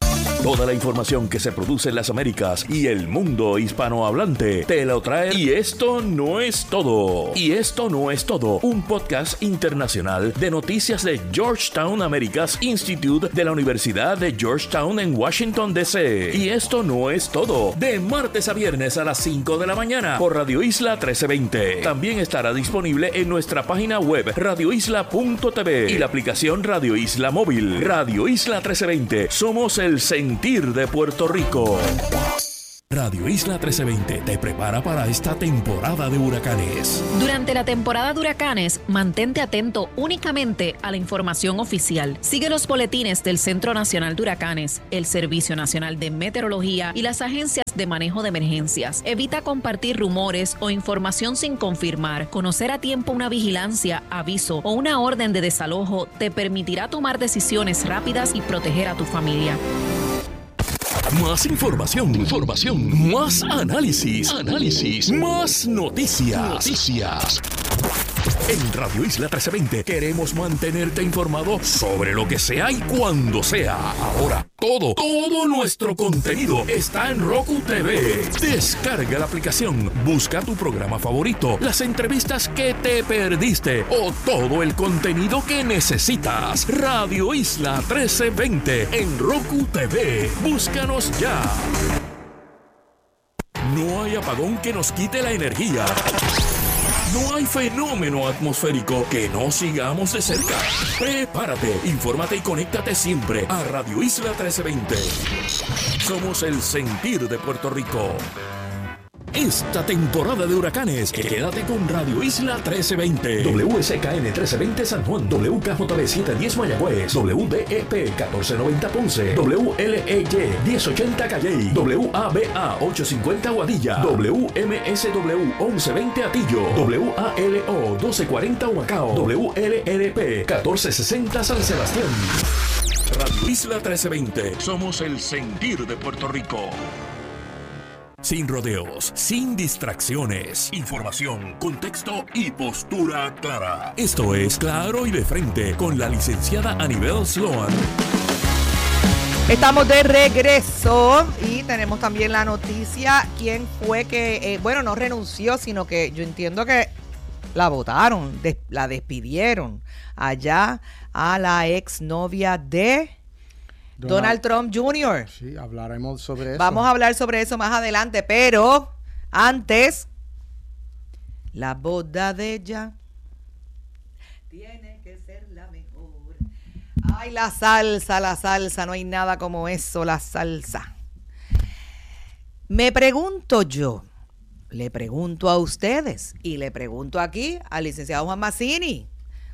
Toda la información que se produce en las Américas y el mundo hispanohablante te lo trae. Y esto no es todo. Y esto no es todo. Un podcast internacional de noticias de Georgetown Americas Institute de la Universidad de Georgetown en Washington, D C Y esto no es todo. De martes a viernes a las cinco de la mañana por Radio Isla trece veinte. También estará disponible en nuestra página web radio isla punto t v y la aplicación Radio Isla Móvil. Radio Isla trece veinte. Somos el sentir de Puerto Rico. Radio Isla trece veinte te prepara para esta temporada de huracanes. Durante la temporada de huracanes, mantente atento únicamente a la información oficial. Sigue los boletines del Centro Nacional de Huracanes, el Servicio Nacional de Meteorología y las agencias de manejo de emergencias. Evita compartir rumores o información sin confirmar. Conocer a tiempo una vigilancia, aviso o una orden de desalojo te permitirá tomar decisiones rápidas y proteger a tu familia. Más información, información, más análisis, análisis, más noticias, noticias. En Radio Isla trece veinte queremos mantenerte informado sobre lo que sea y cuando sea. Ahora, todo, todo nuestro contenido está en Roku T V. Descarga la aplicación, busca tu programa favorito, las entrevistas que te perdiste o todo el contenido que necesitas. Radio Isla trece veinte en Roku T V. Búscanos ya. No hay apagón que nos quite la energía. No hay fenómeno atmosférico que no sigamos de cerca. Prepárate, infórmate y conéctate siempre a Radio Isla trece veinte. Somos el sentir de Puerto Rico. Esta temporada de huracanes, quédate con Radio Isla trece veinte. W S K N trece veinte San Juan, W K J B setecientos diez Mayagüez, W D E P catorce noventa Ponce, W L E Y diez ochenta Calley, W A B A ochocientos cincuenta Guadilla, W M S W once veinte Atillo, W A L O doce cuarenta Humacao, W L L P catorce sesenta San Sebastián. Radio Isla trece veinte. Somos el sentir de Puerto Rico. Sin rodeos, sin distracciones, información, contexto y postura clara. Esto es Claro y de Frente con la licenciada Anibel Sloan. Estamos de regreso y tenemos también la noticia. ¿Quién fue que, eh, bueno, no renunció, sino que yo entiendo que la votaron, des, la despidieron allá a la exnovia de Donald, Donald Trump junior? Sí, hablaremos sobre eso. Vamos a hablar sobre eso más adelante, pero antes, la boda de ella tiene que ser la mejor. Ay, la salsa, la salsa, no hay nada como eso, la salsa. Me pregunto yo, le pregunto a ustedes y le pregunto aquí al licenciado Juan Mazzini.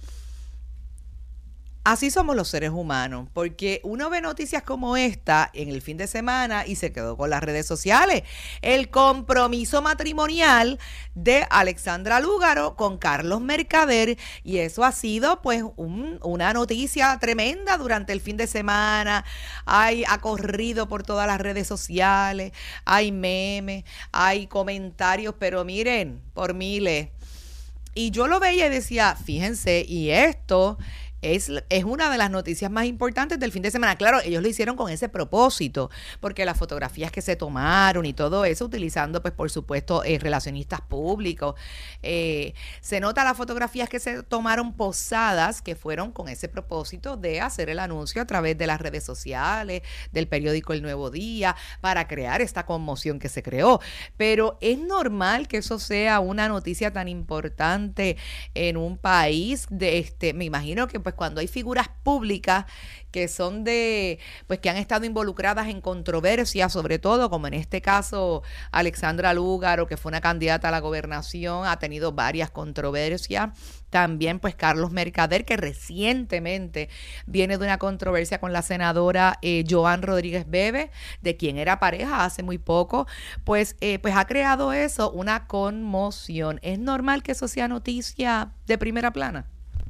Así somos los seres humanos, porque uno ve noticias como esta en el fin de semana y se quedó con las redes sociales. El compromiso matrimonial de Alexandra Lúgaro con Carlos Mercader, y eso ha sido pues un, una noticia tremenda durante el fin de semana. Hay, ha corrido por todas las redes sociales, hay memes, hay comentarios, pero miren, por miles. Y yo lo veía y decía, fíjense, y esto Es, es una de las noticias más importantes del fin de semana. Claro, ellos lo hicieron con ese propósito, porque las fotografías que se tomaron y todo eso, utilizando, pues, por supuesto, eh, relacionistas públicos. Eh, se nota las fotografías que se tomaron posadas, que fueron con ese propósito de hacer el anuncio a través de las redes sociales, del periódico El Nuevo Día, para crear esta conmoción que se creó. Pero es normal que eso sea una noticia tan importante en un país de este, me imagino que pues cuando hay figuras públicas que son de, pues que han estado involucradas en controversias, sobre todo como en este caso Alexandra Lúgaro, que fue una candidata a la gobernación, ha tenido varias controversias. También pues Carlos Mercader, que recientemente viene de una controversia con la senadora eh, Joan Rodríguez Bebe, de quien era pareja hace muy poco, pues, eh, pues ha creado eso, una conmoción. ¿Es normal que eso sea noticia de primera plana?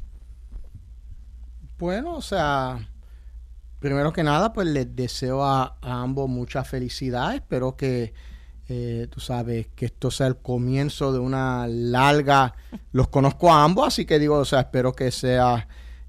Bueno, o sea, primero que nada, pues les deseo a, a ambos mucha felicidad. Espero que, eh, tú sabes, que esto sea el comienzo de una larga... Los conozco a ambos, así que digo, o sea, espero que sea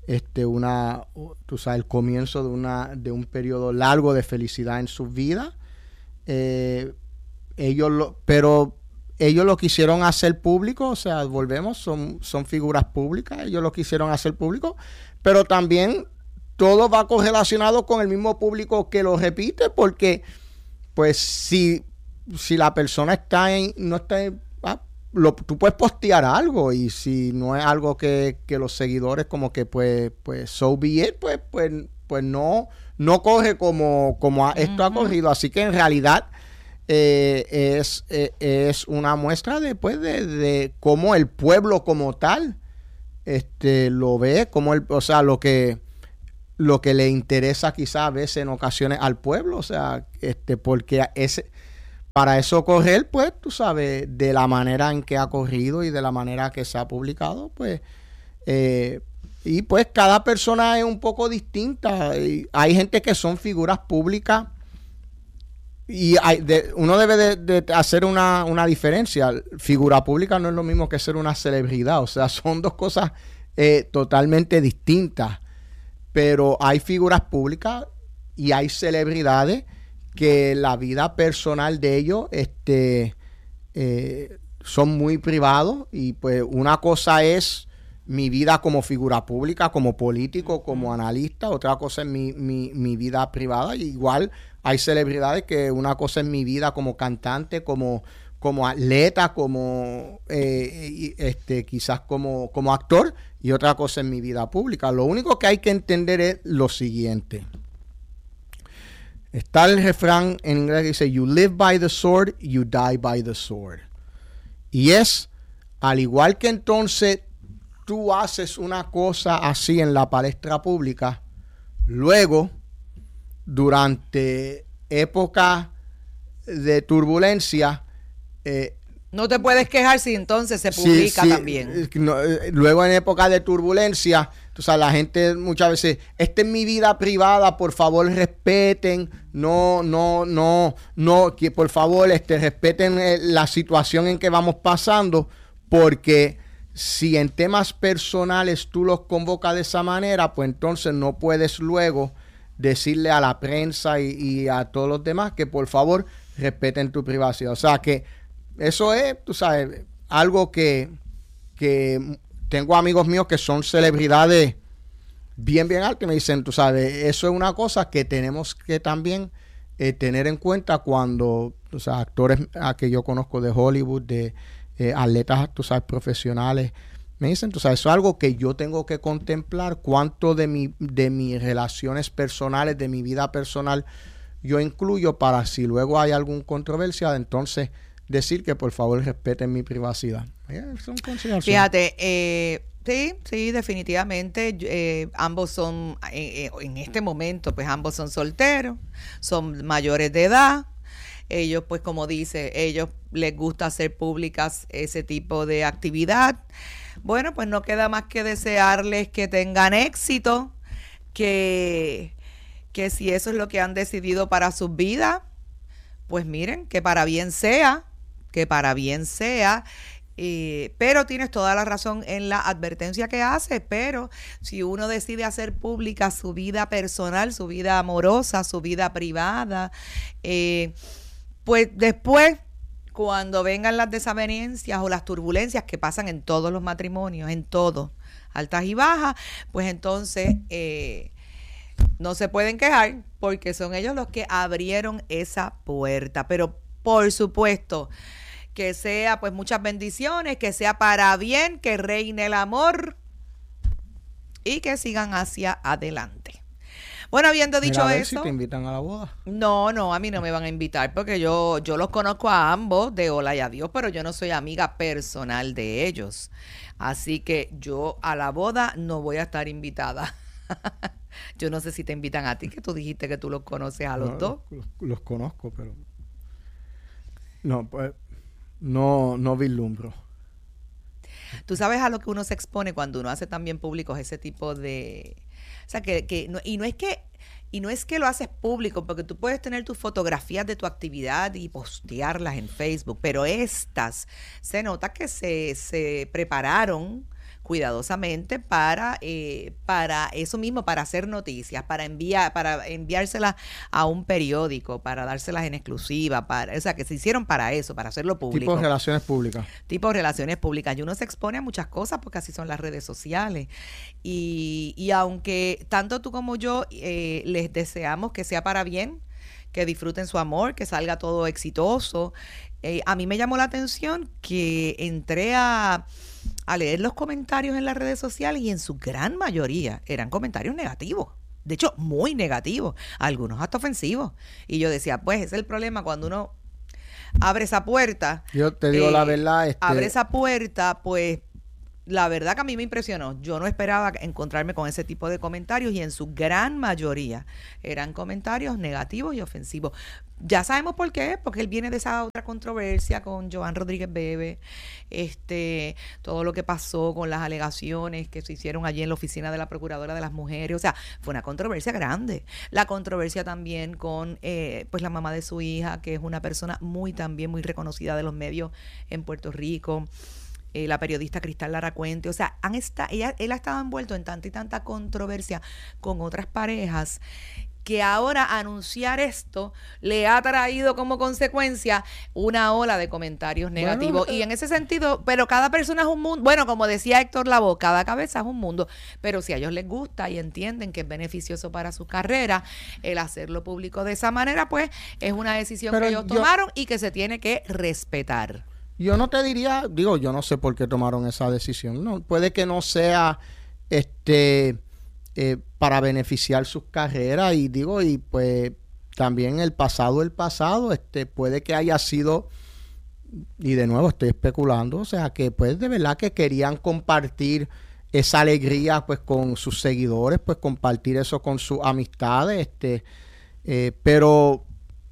este, una, tú sabes, el comienzo de una, de un periodo largo de felicidad en sus vidas. Eh, ellos lo, pero ellos lo quisieron hacer público, o sea, volvemos, son, son figuras públicas, ellos lo quisieron hacer público, pero también todo va correlacionado con el mismo público que lo repite, porque pues si, si la persona está en, no está en, ah, lo, tú puedes postear algo, y si no es algo que, que los seguidores como que pues, pues so be it, pues, pues, pues no, no corre como, como a, esto uh-huh. ha corrido, así que en realidad Eh, es, eh, es una muestra de, pues, de, de cómo el pueblo como tal este, lo ve, como el, o sea, lo que lo que le interesa quizás a veces en ocasiones al pueblo, o sea, este, porque ese, para eso correr, pues, tú sabes, de la manera en que ha corrido y de la manera que se ha publicado, pues, eh, y pues cada persona es un poco distinta, y hay gente que son figuras públicas. Y hay de, uno debe de, de hacer una, una diferencia. Figura pública no es lo mismo que ser una celebridad. O sea, son dos cosas eh, totalmente distintas. Pero hay figuras públicas y hay celebridades que la vida personal de ellos este, eh, son muy privados. Y pues una cosa es mi vida como figura pública, como político, como analista. Otra cosa es mi, mi, mi vida privada. Y igual hay celebridades que una cosa es mi vida como cantante, como, como atleta, como eh, este, quizás como, como actor, y otra cosa es mi vida pública. Lo único que hay que entender es lo siguiente. Está el refrán en inglés que dice, you live by the sword, you die by the sword. Y es, al igual que entonces tú haces una cosa así en la palestra pública, luego, durante época de turbulencia, eh, no te puedes quejar si entonces se publica sí, sí, también. No, luego en época de turbulencia, tú sabes, la gente muchas veces, esta es mi vida privada, por favor respeten, no, no, no, no, que por favor este, respeten la situación en que vamos pasando, porque si en temas personales tú los convocas de esa manera, pues entonces no puedes luego decirle a la prensa y, y a todos los demás que por favor respeten tu privacidad. O sea que eso es, tú sabes, algo que, que tengo amigos míos que son celebridades bien, bien altas, que me dicen, tú sabes, eso es una cosa que tenemos que también eh, tener en cuenta cuando, o sea, actores a que yo conozco de Hollywood, de eh, atletas, tú sabes, profesionales, me dicen, tú sabes, eso es algo que yo tengo que contemplar, cuánto de mi, de mis relaciones personales, de mi vida personal, yo incluyo para si luego hay alguna controversia, entonces decir que por favor respeten mi privacidad. Son consideraciones. Fíjate, eh, sí, sí, definitivamente, eh, ambos son, eh, en este momento, pues ambos son solteros, son mayores de edad. Ellos, pues como dice, ellos les gusta hacer públicas ese tipo de actividad. Bueno, pues no queda más que desearles que tengan éxito, que, que si eso es lo que han decidido para sus vidas, pues miren, que para bien sea, que para bien sea. Eh, pero tienes toda la razón en la advertencia que hace, pero si uno decide hacer pública su vida personal, su vida amorosa, su vida privada, eh, pues después, cuando vengan las desavenencias o las turbulencias que pasan en todos los matrimonios, en todos, altas y bajas, pues entonces eh, no se pueden quejar porque son ellos los que abrieron esa puerta. Pero por supuesto, que sea pues muchas bendiciones, que sea para bien, que reine el amor y que sigan hacia adelante. Bueno, habiendo dicho Mira, a ver eso, si te invitan a la boda. No, no, a mí no me van a invitar porque yo, yo los conozco a ambos de hola y adiós, pero yo no soy amiga personal de ellos. Así que yo a la boda no voy a estar invitada. Yo no sé si te invitan a ti, que tú dijiste que tú los conoces a los no, dos. Los, los conozco, pero no, pues no, no vislumbro. Tú sabes a lo que uno se expone cuando uno hace también públicos ese tipo de... O sea, que, que no, y no es que y no es que lo haces público, porque tú puedes tener tus fotografías de tu actividad y postearlas en Facebook, pero estas se nota que se, se prepararon cuidadosamente para, eh, para eso mismo, para hacer noticias, para enviar, para enviárselas a un periódico, para dárselas en exclusiva, para, o sea, que se hicieron para eso, para hacerlo público. Tipo de relaciones públicas. Tipo de relaciones públicas. Y uno se expone a muchas cosas porque así son las redes sociales. Y, y aunque tanto tú como yo eh, les deseamos que sea para bien, que disfruten su amor, que salga todo exitoso, eh, a mí me llamó la atención que entré a, a leer los comentarios en las redes sociales y en su gran mayoría eran comentarios negativos. De hecho, muy negativos, algunos hasta ofensivos. Y yo decía, pues ese es el problema cuando uno abre esa puerta. Yo te digo eh, la verdad. Este... Abre esa puerta, pues la verdad que a mí me impresionó. Yo no esperaba encontrarme con ese tipo de comentarios y en su gran mayoría eran comentarios negativos y ofensivos. Ya sabemos por qué, porque él viene de esa otra controversia con Joan Rodríguez Bebe, este, todo lo que pasó con las alegaciones que se hicieron allí en la oficina de la Procuradora de las Mujeres, o sea, fue una controversia grande. La controversia también con eh, pues la mamá de su hija, que es una persona muy también muy reconocida de los medios en Puerto Rico. Eh, la periodista Cristal Lara Cuente, o sea, han esta, ella, él ha estado envuelto en tanta y tanta controversia con otras parejas que ahora anunciar esto le ha traído como consecuencia una ola de comentarios negativos. Bueno, y en ese sentido, pero cada persona es un mundo, bueno, como decía Héctor Lavoe, cada cabeza es un mundo, pero si a ellos les gusta y entienden que es beneficioso para su carrera el hacerlo público de esa manera, pues es una decisión pero que ellos yo, tomaron y que se tiene que respetar. Yo no te diría, digo, yo no sé por qué tomaron esa decisión, no, puede que no sea este eh, para beneficiar sus carreras, y digo, y pues también el pasado, el pasado, este puede que haya sido, y de nuevo estoy especulando, o sea, que pues de verdad que querían compartir esa alegría pues con sus seguidores, pues compartir eso con sus amistades, este, eh, pero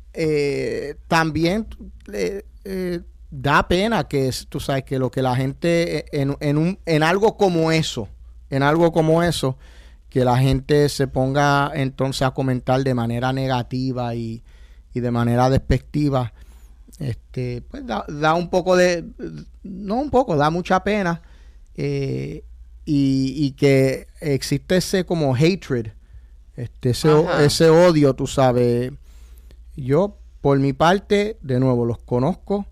eh, también eh, eh, da pena que tú sabes que lo que la gente en, en, un, en algo como eso, en algo como eso, que la gente se ponga entonces a comentar de manera negativa y, y de manera despectiva, este, pues da, da un poco de, no un poco, da mucha pena, eh, y, y que existe ese como hatred, este, ese, ese odio, tú sabes. Yo, por mi parte, de nuevo, los conozco.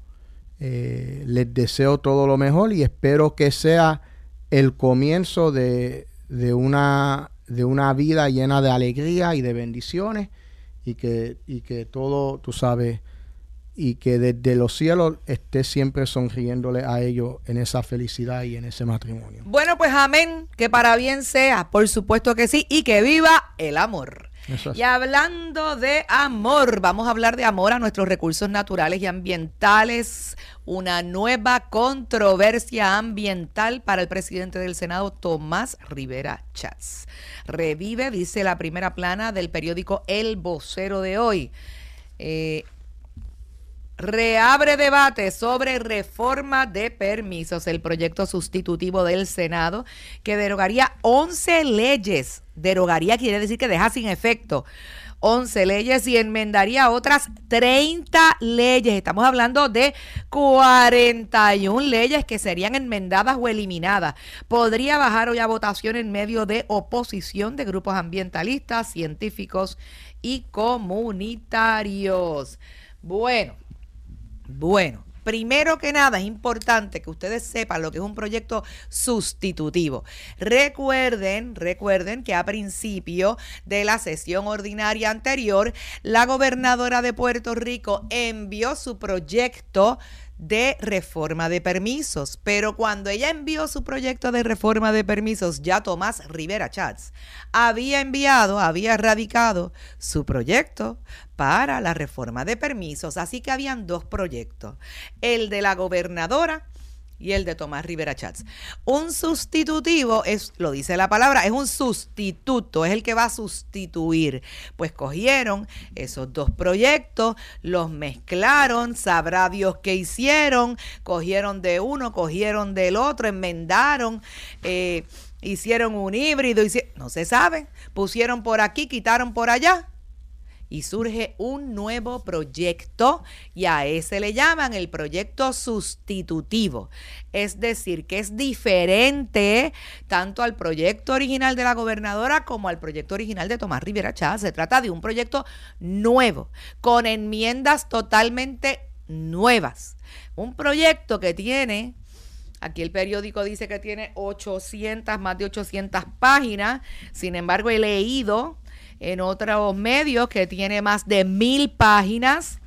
Eh, les deseo todo lo mejor y espero que sea el comienzo de, de una de una vida llena de alegría y de bendiciones, y que y que todo, tú sabes, y que desde los cielos esté siempre sonriéndole a ellos en esa felicidad y en ese matrimonio. Bueno, pues amén, que para bien sea, por supuesto que sí, y que viva el amor. Eso es. Y hablando de amor, vamos a hablar de amor a nuestros recursos naturales y ambientales. Una nueva controversia ambiental para el presidente del Senado, Tomás Rivera Chats. Revive, dice la primera plana del periódico El Vocero de hoy. Eh, Reabre debate sobre reforma de permisos, el proyecto sustitutivo del Senado que derogaría once leyes. Derogaría quiere decir que deja sin efecto once leyes y enmendaría otras treinta leyes. Estamos hablando de cuarenta y una leyes que serían enmendadas o eliminadas. Podría bajar hoy a votación en medio de oposición de grupos ambientalistas, científicos y comunitarios. Bueno. Bueno, primero que nada es importante que ustedes sepan lo que es un proyecto sustitutivo. Recuerden, recuerden que a principio de la sesión ordinaria anterior, la gobernadora de Puerto Rico envió su proyecto de reforma de permisos, pero cuando ella envió su proyecto de reforma de permisos, ya Tomás Rivera Chats había enviado, había radicado su proyecto para la reforma de permisos, así que habían dos proyectos, el de la gobernadora y el de Tomás Rivera Chats. Un sustitutivo, es, lo dice la palabra, es un sustituto, es el que va a sustituir. Pues cogieron esos dos proyectos, los mezclaron, sabrá Dios qué hicieron, cogieron de uno, cogieron del otro, enmendaron, eh, hicieron un híbrido, hicieron, no se sabe, pusieron por aquí, quitaron por allá. y surge un nuevo proyecto y a ese le llaman el proyecto sustitutivo. Es decir, que es diferente tanto al proyecto original de la gobernadora como al proyecto original de Tomás Rivera Chats. Se trata de un proyecto nuevo, con enmiendas totalmente nuevas. Un proyecto que tiene, aquí el periódico dice que tiene ochocientas, más de ochocientas páginas. Sin embargo, he leído en otros medios que tiene más de mil páginas.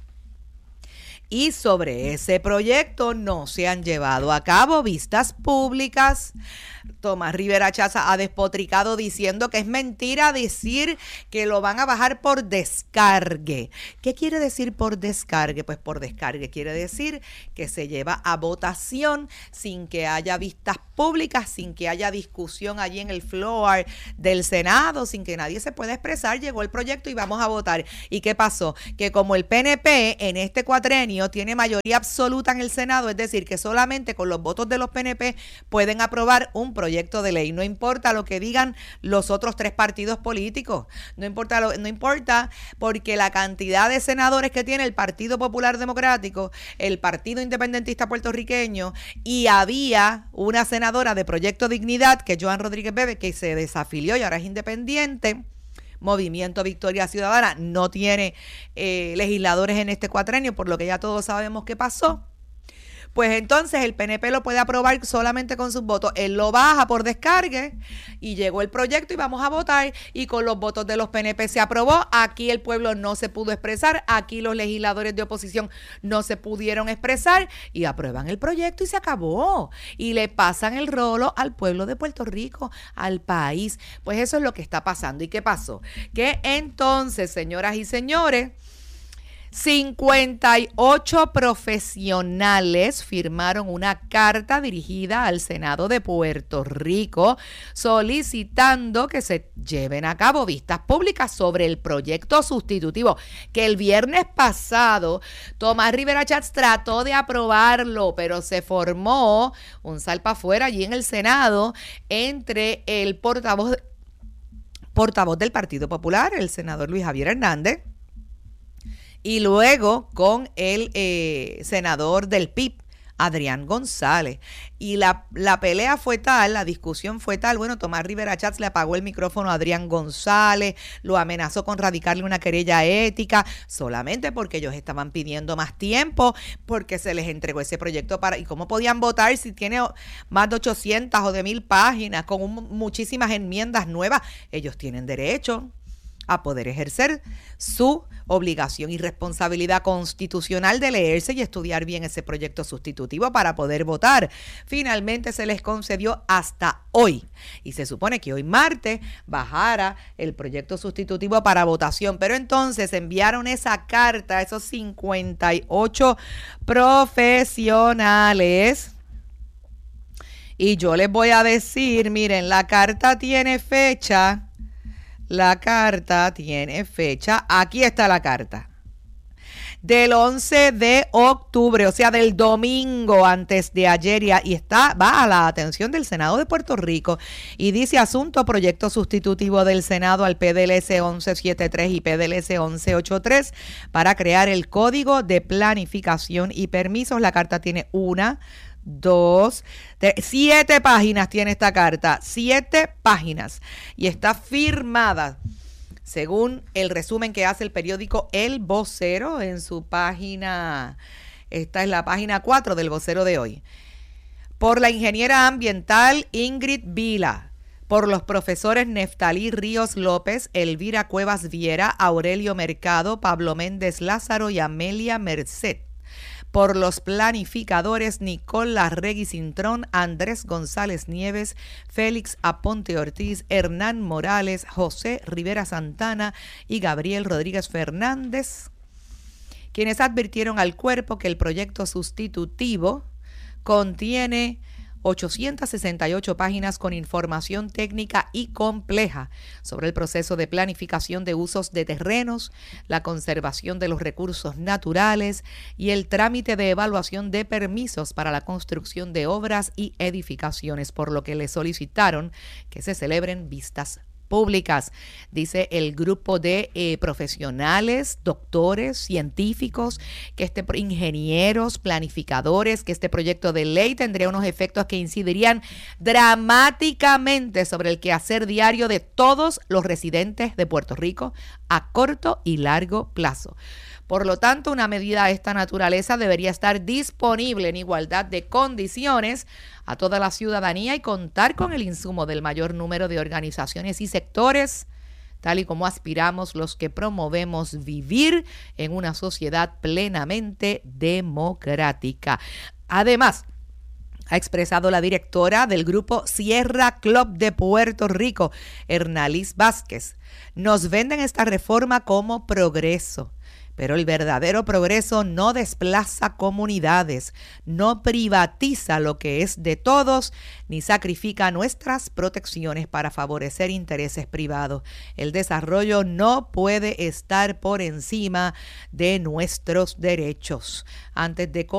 Y sobre ese proyecto no se han llevado a cabo vistas públicas. Tomás Rivera Chats ha despotricado diciendo que es mentira decir que lo van a bajar por descargue. ¿Qué quiere decir por descargue? Pues por descargue quiere decir que se lleva a votación sin que haya vistas públicas, sin que haya discusión allí en el floor del Senado, sin que nadie se pueda expresar. Llegó el proyecto y vamos a votar. ¿Y qué pasó? Que como el P N P en este cuatrenio tiene mayoría absoluta en el Senado, es decir, que solamente con los votos de los P N P pueden aprobar un proyecto de ley. No importa lo que digan los otros tres partidos políticos, no importa, lo, no importa porque la cantidad de senadores que tiene el Partido Popular Democrático, el Partido Independentista Puertorriqueño, y había una senadora de Proyecto Dignidad, que es Joan Rodríguez Bebe, que se desafilió y ahora es independiente. Movimiento Victoria Ciudadana no tiene eh, legisladores en este cuatrenio, por lo que ya todos sabemos qué pasó. Pues entonces el P N P lo puede aprobar solamente con sus votos. Él lo baja por descargue y llegó el proyecto y vamos a votar, y con los votos de los P N P se aprobó. Aquí el pueblo no se pudo expresar, aquí los legisladores de oposición no se pudieron expresar y aprueban el proyecto y se acabó. Y le pasan el rolo al pueblo de Puerto Rico, al país. Pues eso es lo que está pasando. ¿Y qué pasó? Que entonces, señoras y señores, cincuenta y ocho profesionales firmaron una carta dirigida al Senado de Puerto Rico solicitando que se lleven a cabo vistas públicas sobre el proyecto sustitutivo, que el viernes pasado Tomás Rivera Chats trató de aprobarlo, pero se formó un salpa afuera allí en el Senado entre el portavoz, portavoz del Partido Popular, el senador Luis Javier Hernández, y luego con el eh, senador del P I B, Adrián González. Y la, la pelea fue tal, la discusión fue tal, bueno, Tomás Rivera Chats le apagó el micrófono a Adrián González, lo amenazó con radicarle una querella ética, solamente porque ellos estaban pidiendo más tiempo, porque se les entregó ese proyecto para... ¿Y cómo podían votar si tiene más de ochocientas o de mil páginas, con un, muchísimas enmiendas nuevas? Ellos tienen derecho a poder ejercer su obligación y responsabilidad constitucional de leerse y estudiar bien ese proyecto sustitutivo para poder votar. Finalmente se les concedió hasta hoy y se supone que hoy martes bajara el proyecto sustitutivo para votación, pero entonces enviaron esa carta a esos cincuenta y ocho profesionales. Y yo les voy a decir, miren, la carta tiene fecha... La carta tiene fecha, aquí está la carta, del once de octubre, o sea, del domingo antes de ayer, y está, va a la atención del Senado de Puerto Rico y dice: asunto proyecto sustitutivo del Senado al P D L S once setenta y tres y P D L S once ochenta y tres para crear el Código de Planificación y Permisos. La carta tiene una, dos, tres, siete páginas tiene esta carta, siete páginas, y está firmada, según el resumen que hace el periódico El Vocero en su página, esta es la página cuatro del Vocero de hoy, por la ingeniera ambiental Ingrid Vila, por los profesores Neftalí Ríos López, Elvira Cuevas Viera, Aurelio Mercado, Pablo Méndez Lázaro y Amelia Merced, por los planificadores Nicole Larregui Cintrón, Andrés González Nieves, Félix Aponte Ortiz, Hernán Morales, José Rivera Santana y Gabriel Rodríguez Fernández, quienes advirtieron al cuerpo que el proyecto sustitutivo contiene ochocientas sesenta y ocho páginas con información técnica y compleja sobre el proceso de planificación de usos de terrenos, la conservación de los recursos naturales y el trámite de evaluación de permisos para la construcción de obras y edificaciones, por lo que le solicitaron que se celebren vistas públicas. Dice el grupo de eh, profesionales, doctores, científicos, que este ingenieros, planificadores, que este proyecto de ley tendría unos efectos que incidirían dramáticamente sobre el quehacer diario de todos los residentes de Puerto Rico a corto y largo plazo. Por lo tanto, una medida de esta naturaleza debería estar disponible en igualdad de condiciones a toda la ciudadanía y contar con el insumo del mayor número de organizaciones y sectores, tal y como aspiramos los que promovemos vivir en una sociedad plenamente democrática. Además, ha expresado la directora del grupo Sierra Club de Puerto Rico, Hernalis Vázquez. Nos venden esta reforma como progreso, pero el verdadero progreso no desplaza comunidades, no privatiza lo que es de todos, ni sacrifica nuestras protecciones para favorecer intereses privados. El desarrollo no puede estar por encima de nuestros derechos. Antes de